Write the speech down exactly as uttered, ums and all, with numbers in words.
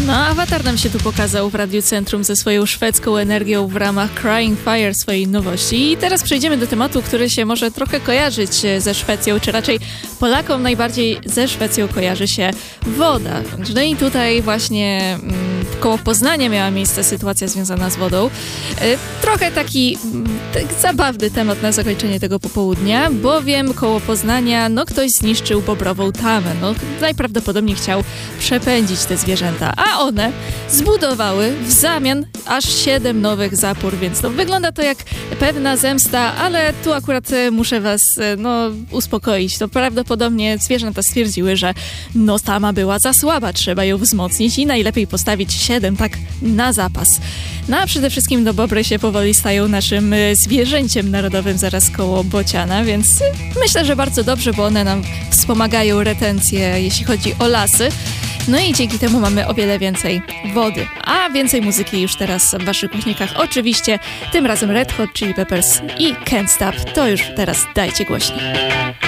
No, Awatar nam się tu pokazał w Radiu Centrum ze swoją szwedzką energią w ramach Crying Fire, swojej nowości. I teraz przejdziemy do tematu, który się może trochę kojarzyć ze Szwecją, czy raczej Polakom najbardziej ze Szwecją kojarzy się woda. No i tutaj właśnie mm, koło Poznania miała miejsce sytuacja związana z wodą. Y, trochę taki tak zabawny temat na zakończenie tego popołudnia, bowiem koło Poznania no ktoś zniszczył bobrową tamę. No, najprawdopodobniej chciał przepędzić te zwierzęta, a one zbudowały w zamian aż siedem nowych zapór, więc no, wygląda to jak pewna zemsta, ale tu akurat muszę was no, uspokoić. To prawdopodobnie zwierzęta stwierdziły, że no tama była za słaba, trzeba ją wzmocnić i najlepiej postawić siedem tak na zapas. No a przede wszystkim do bobry się powoli stają naszym zwierzęciem narodowym zaraz koło Bociana, więc myślę, że bardzo dobrze, bo one nam wspomagają retencję, jeśli chodzi o lasy. No i dzięki temu mamy o wiele więcej wody. A więcej muzyki już teraz w waszych głośnikach oczywiście. Tym razem Red Hot Chili Peppers i Can't Stop. To już teraz dajcie głośniej.